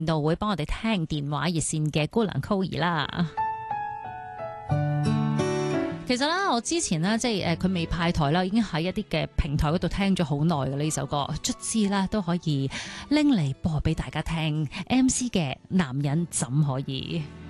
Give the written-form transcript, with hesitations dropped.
度會幫我哋聽電話熱線嘅姑娘 Chloe 啦。其實啦，我之前呢，即係佢未派台啦，已經喺一啲嘅平台嗰度聽咗好耐嘅呢首歌，卒之啦都可以拎嚟播俾大家聽。MC 嘅男人怎可以？